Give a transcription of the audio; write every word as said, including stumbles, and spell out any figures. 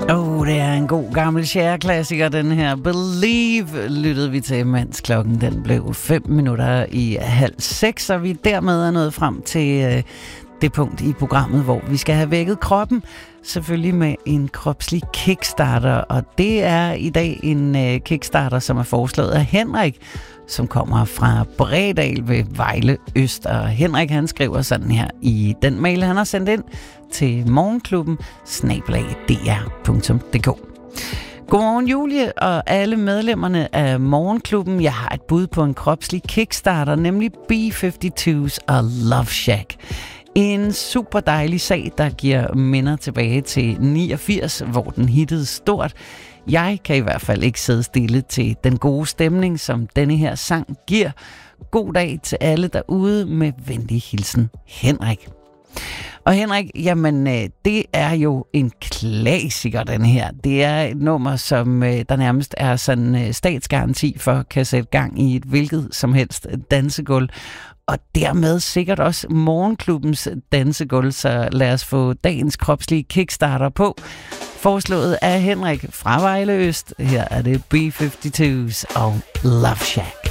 Oh, det er en god gammel Cher-klassiker, den her. Believe lyttede vi til, mens klokken den blev fem minutter i halv seks, og vi dermed er nået frem til øh, det punkt i programmet, hvor vi skal have vækket kroppen, selvfølgelig med en kropslig kickstarter, og det er i dag en øh, kickstarter, som er foreslået af Henrik, som kommer fra Bredal ved Vejle Øst. Og Henrik, han skriver sådan her i den mail, han har sendt ind til morgenklubben snabel-a d r punktum d k. Godmorgen Julie og alle medlemmerne af morgenklubben. Jeg har et bud på en kropslig kickstarter, nemlig B femoghalvfems og Love Shack. En super dejlig sag, der giver minder tilbage til niogfirs, hvor den hittede stort. Jeg kan i hvert fald ikke sidde stille til den gode stemning, som denne her sang giver. God dag til alle derude, med venlig hilsen, Henrik. Og Henrik, jamen det er jo en klassiker, den her. Det er et nummer, som der nærmest er sådan statsgaranti for, kan sætte gang i et hvilket som helst dansegulv. Og dermed sikkert også morgenklubbens dansegulv, så lad os få dagens kropslige kickstarter på. Foreslået af Henrik fra Vejle Øst. Her er det B femoghalvfems og Love Shack.